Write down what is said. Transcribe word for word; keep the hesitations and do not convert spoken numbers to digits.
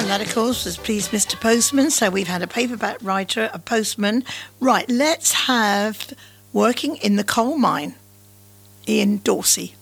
And that, of course, was Please Mister Postman. So we've had a paperback writer, a postman. Right, let's have Working in the Coal Mine, Ian Dorsey.